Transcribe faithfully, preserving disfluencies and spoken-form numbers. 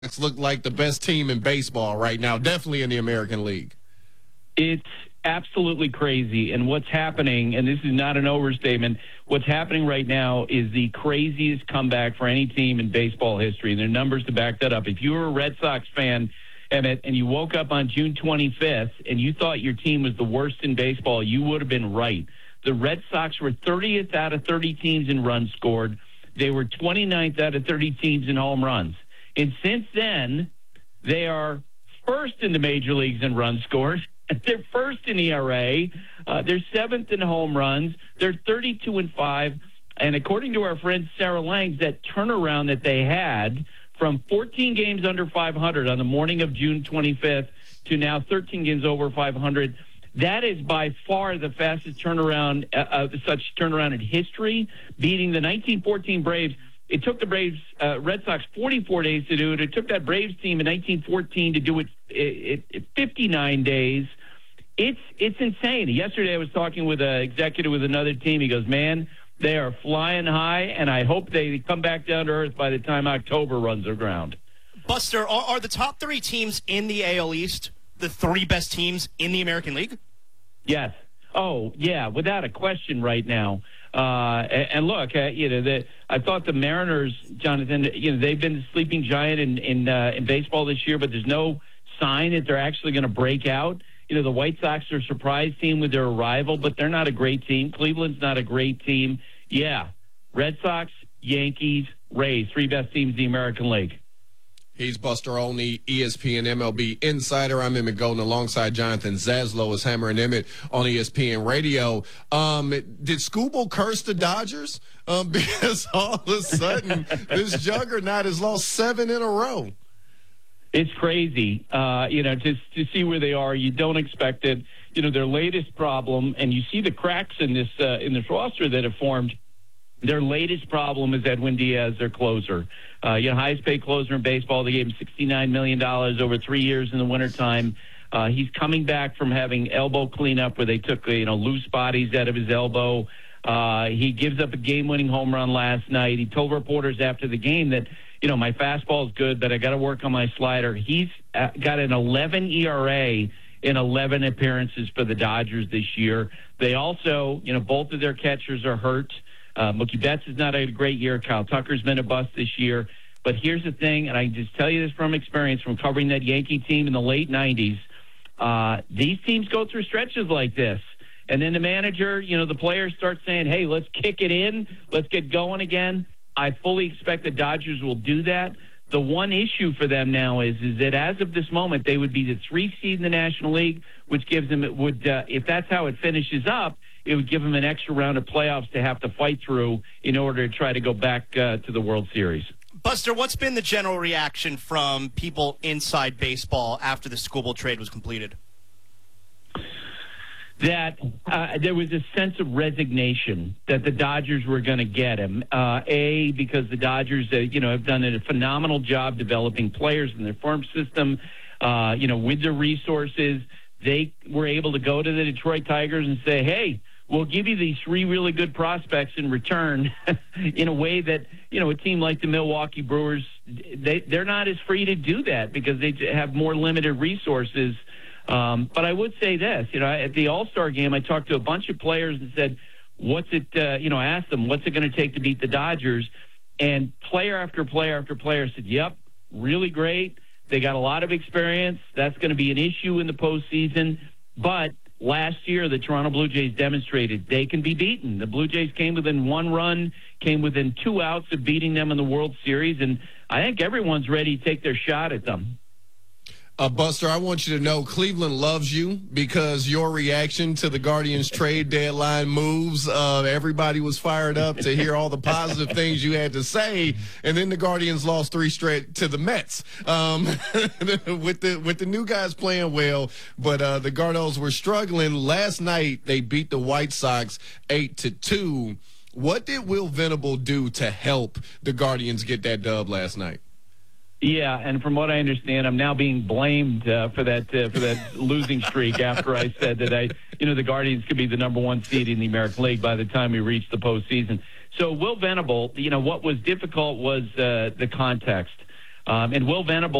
look like the best team in baseball right now, definitely in the American League. It's absolutely crazy. And what's happening, and this is not an overstatement, what's happening right now is the craziest comeback for any team in baseball history. And there are numbers to back that up. If you were a Red Sox fan, Emmett, and you woke up on June twenty-fifth and you thought your team was the worst in baseball, you would have been right. The Red Sox were thirtieth out of thirty teams in runs scored. They were twenty-ninth out of thirty teams in home runs. And since then, they are first in the major leagues in runs scored. They're first in E R A. Uh, they're seventh in home runs. They're thirty-two and five. And according to our friend Sarah Langs, that turnaround that they had from fourteen games under five hundred on the morning of June twenty-fifth to now thirteen games over five hundred, that is by far the fastest turnaround, uh, uh, such turnaround in history, beating the nineteen fourteen Braves. It took the Braves, uh, Red Sox, forty-four days to do it. It took that Braves team in nineteen fourteen to do it, it, it fifty-nine days. It's it's insane. Yesterday I was talking with an executive with another team. He goes, man, they are flying high, and I hope they come back down to earth by the time October runs aground. Buster, are, are the top three teams in the A L East the three best teams in the American League? Yes. Oh, yeah, without a question right now. Uh, and, and look, uh, you know, the, I thought the Mariners, Jonathan, you know, they've been the sleeping giant in in, uh, in baseball this year, but there's no sign that they're actually going to break out. You know, the White Sox are a surprise team with their arrival, but they're not a great team. Cleveland's not a great team. Yeah, Red Sox, Yankees, Rays, three best teams in the American League. He's Buster Olney, E S P N M L B insider. I'm Emmett Golden alongside Jonathan Zaslow as Hammer and Emmett on E S P N Radio. Um, did Scooble curse the Dodgers? Um, because all of a sudden, this juggernaut has lost seven in a row. It's crazy, uh, you know, to to see where they are. You don't expect it. You know, their latest problem, and you see the cracks in this uh, in this roster that have formed. Their latest problem is Edwin Diaz, their closer. Uh, you know, highest paid closer in baseball. They gave him sixty-nine million dollars over three years in the wintertime. Uh, he's coming back from having elbow cleanup where they took, you know, loose bodies out of his elbow. Uh, he gives up a game-winning home run last night. He told reporters after the game that, you know, my fastball is good, but I got to work on my slider. He's uh, got an eleven E R A in eleven appearances for the Dodgers this year. They also, you know, both of their catchers are hurt. Uh, Mookie Betts is not a great year. Kyle Tucker's been a bust this year. But here's the thing, and I can just tell you this from experience from covering that Yankee team in the late nineties. Uh, these teams go through stretches like this. And then the manager, you know, the players start saying, hey, let's kick it in. Let's get going again. I fully expect the Dodgers will do that. The one issue for them now is is that as of this moment, they would be the three seed in the National League, which gives them, it would uh, if that's how it finishes up, it would give them an extra round of playoffs to have to fight through in order to try to go back uh, to the World Series. Buster, what's been the general reaction from people inside baseball after the Scooble trade was completed? That uh, there was a sense of resignation that the Dodgers were going to get him. Uh, a, because the Dodgers, uh, you know, have done a phenomenal job developing players in their farm system. Uh, you know, with their resources, they were able to go to the Detroit Tigers and say, "Hey, we'll give you these three really good prospects in return," in a way that, you know, a team like the Milwaukee Brewers, they they're not as free to do that because they have more limited resources. Um, but I would say this, you know, at the All-Star game, I talked to a bunch of players and said, what's it, uh, you know, I asked them, what's it going to take to beat the Dodgers? And player after player after player said, yep, really great. They got a lot of experience. That's going to be an issue in the postseason. But last year, the Toronto Blue Jays demonstrated they can be beaten. The Blue Jays came within one run, came within two outs of beating them in the World Series. And I think everyone's ready to take their shot at them. Uh, Buster, I want you to know Cleveland loves you because your reaction to the Guardians trade deadline moves, uh, everybody was fired up to hear all the positive things you had to say, and then the Guardians lost three straight to the Mets. Um, with the with the new guys playing well, but uh, the Gardos were struggling. Last night they beat the White Sox eight to two. What did Will Venable do to help the Guardians get that dub last night? Yeah, and from what I understand, I'm now being blamed uh, for that uh, for that losing streak after I said that I, you know, the Guardians could be the number one seed in the American League by the time we reach the postseason. So Will Venable, you know, what was difficult was uh, the context. Um, and Will Venable